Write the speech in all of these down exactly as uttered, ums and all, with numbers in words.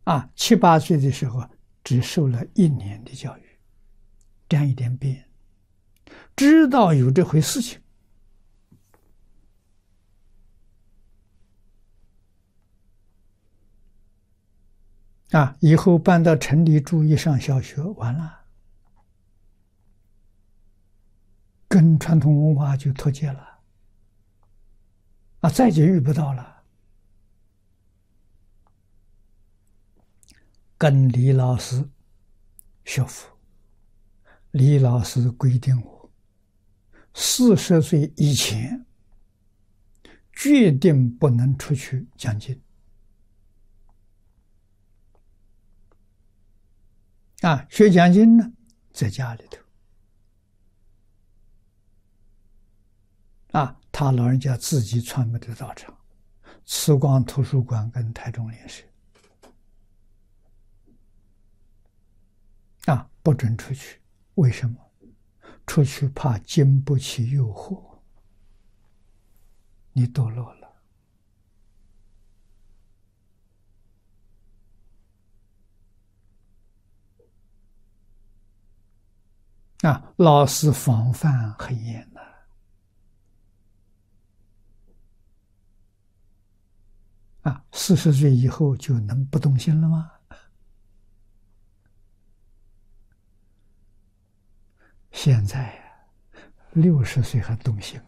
啊，七八岁的时候只受了一年的教育，沾一点边，知道有这回事情。啊，以后搬到城里住，一上小学，完了，跟传统文化就脱节了，啊，再就遇不到了。跟李老师学佛，李老师规定我，四十岁以前，决定不能出去讲经。啊，学讲经呢，在家里头。啊，他老人家自己创办的道场，慈光图书馆跟台中联社。啊，不准出去，为什么？出去怕经不起诱惑，你堕落了。啊，老师防范很严呐。啊，四十岁以后就能不动心了吗？现在呀，六十岁还动心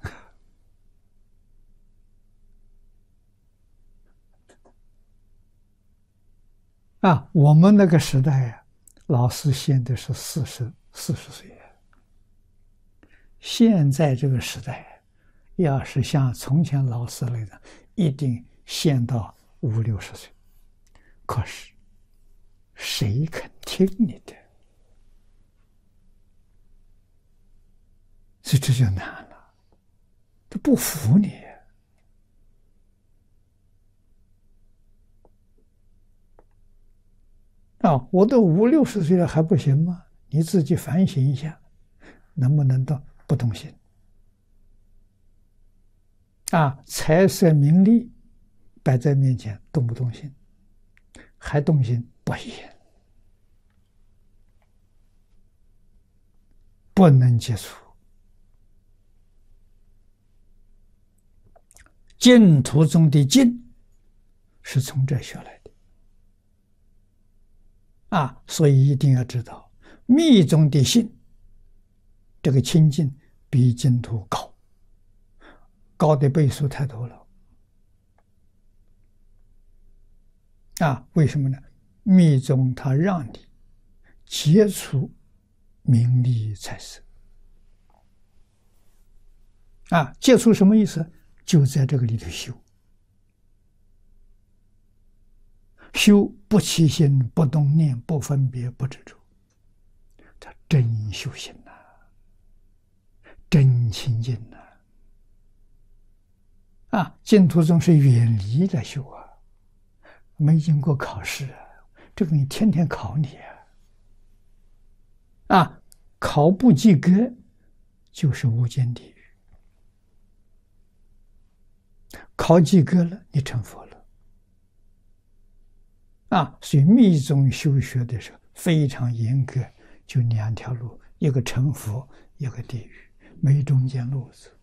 啊！我们那个时代呀，老师限的是四十四十岁。现在这个时代，要是像从前老师那样，一定限到五六十岁。可是，谁肯听你的？所以这就难了，他不服你。啊，我都五六十岁了还不行吗？你自己反省一下，能不能到不动心？啊，财色名利摆在面前，动不动心？还动心不行，不能接触。净土中的净是从这学来的。啊，所以一定要知道，密宗的性，这个清净比净土高，高的倍数太多了。啊，为什么呢？密宗它让你接触名利财色。啊，接触什么意思？就在这个里头修。修不起心，不动念，不分别，不执着，这真修行呐、啊，真清净呐！啊，净土宗是远离来修啊，没经过考试啊，这个你天天考你啊，啊，考不及格就是无间地狱，考及格了，你成佛了。啊，所以密宗修学的时候非常严格，就两条路，一个成佛，一个地狱，没中间路子。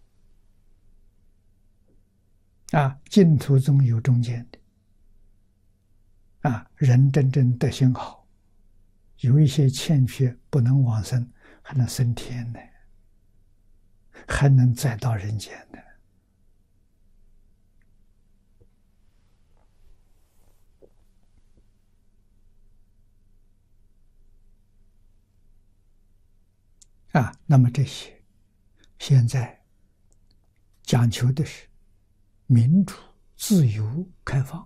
啊，净土宗有中间的。啊，人真正德行好，有一些欠缺不能往生，还能升天呢，还能再到人间呢。啊，那么这些现在讲求的是民主、自由、开放，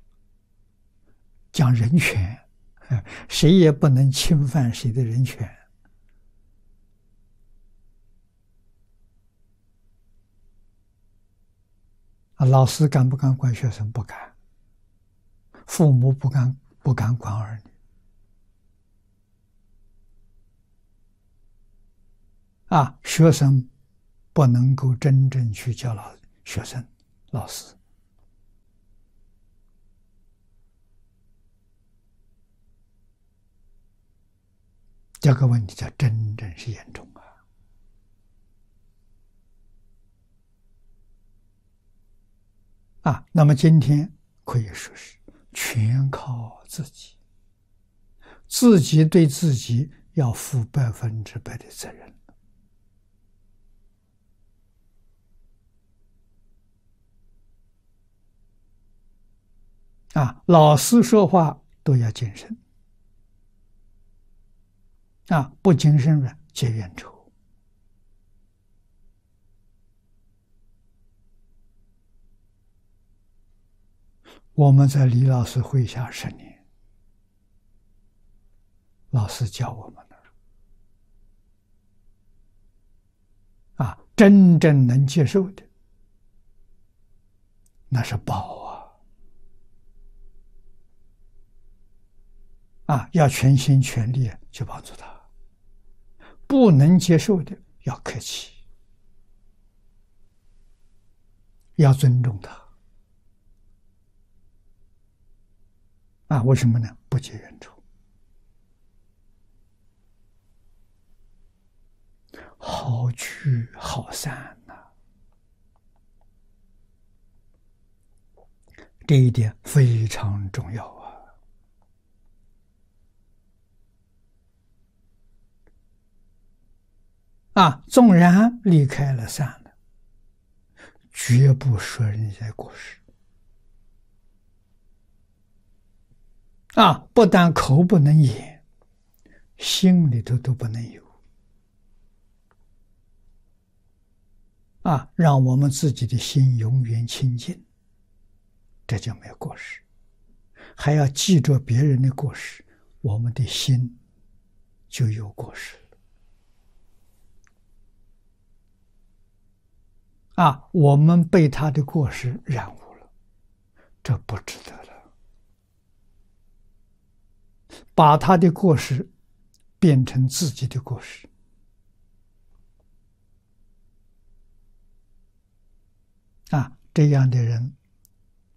讲人权，谁也不能侵犯谁的人权。啊，老师敢不敢管学生？不敢。父母不敢不敢管儿女。啊，学生不能够真正去教老学生、老师。 这个问题叫真正是严重啊！啊，那么今天可以说是全靠自己，自己对自己要负百分之百的责任。啊，老师说话都要谨慎。啊，不谨慎了结冤仇。我们在李老师会下十年，老师教我们的啊，真正能接受的，那是宝啊！啊，要全心全力去帮助他。不能接受的，要客气，要尊重他。啊，为什么呢？不结冤仇，好聚好散呐、啊，这一点非常重要啊！啊，纵然离开了散了，绝不说人家过失。啊，不但口不能言，心里头都不能有。啊，让我们自己的心永远清净，这就没有过失。还要记着别人的过失，我们的心就有过失。啊，我们被他的过失染污了，这不值得了。把他的过失变成自己的过失，啊，这样的人